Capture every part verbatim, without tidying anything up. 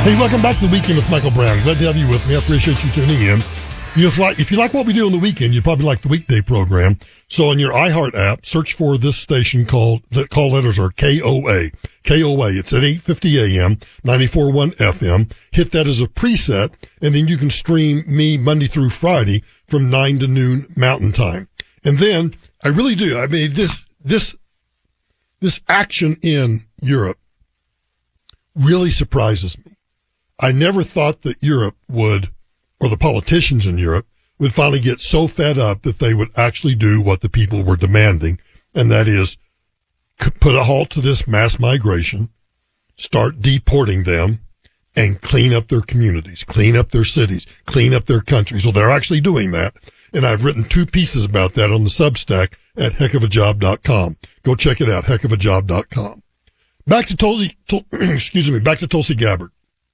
Hey, welcome back to The Weekend with Michael Brown. Glad to have you with me. I appreciate you tuning in. You know, if, like, if you like what we do on the weekend, you'd probably like the weekday program. So on your iHeart app, search for this station called, the call letters are K O A. K O A. It's at eight fifty a.m., ninety-four point one F M. Hit that as a preset, and then you can stream me Monday through Friday from nine to noon Mountain Time. And then, I really do, I mean, this, this, this action in Europe really surprises me. I never thought that Europe would, or the politicians in Europe, would finally get so fed up that they would actually do what the people were demanding, and that is put a halt to this mass migration, start deporting them, and clean up their communities, clean up their cities, clean up their countries. Well, they're actually doing that, and I've written two pieces about that on the Substack at heck of a job dot com. Go check it out, heck of a job dot com. Back to Tulsi, excuse me, back to Tulsi Gabbard.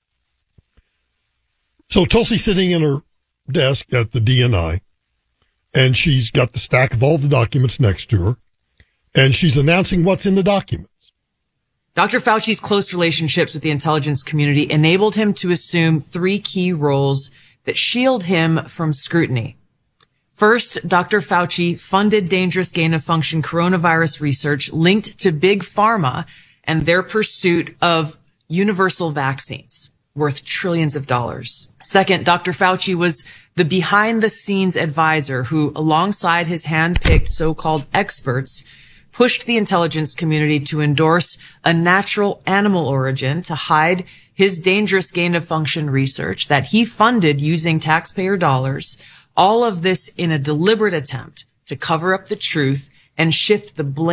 So Tulsi's sitting in her desk at the D N I, and she's got the stack of all the documents next to her, and she's announcing what's in the documents. Doctor Fauci's close relationships with the intelligence community enabled him to assume three key roles that shield him from scrutiny. First, Doctor Fauci funded dangerous gain-of-function coronavirus research linked to Big Pharma and their pursuit of universal vaccines worth trillions of dollars. Second, Doctor Fauci was the behind-the-scenes advisor who, alongside his hand-picked so-called experts, pushed the intelligence community to endorse a natural animal origin to hide his dangerous gain-of-function research that he funded using taxpayer dollars, all of this in a deliberate attempt to cover up the truth and shift the blame